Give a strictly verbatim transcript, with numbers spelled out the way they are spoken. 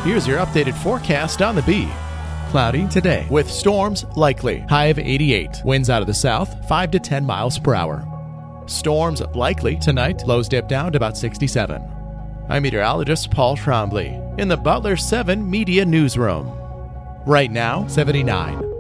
Here's your updated forecast on the B. Cloudy today with storms likely. High of eighty-eight. Winds out of the south, five to ten miles per hour. Storms likely tonight. Lows dip down to about sixty-seven. I'm meteorologist Paul Trombley in the Butler seven Media Newsroom. Right now, seventy-nine.